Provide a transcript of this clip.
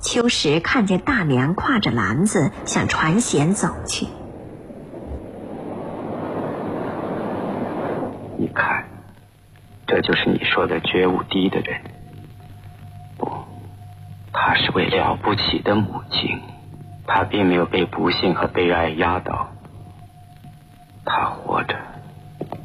秋实看见大娘挎着篮子向船舷走去。 你看，这就是你说的觉悟低的人。不，他是位了不起的母亲，他并没有被不幸和悲哀压倒，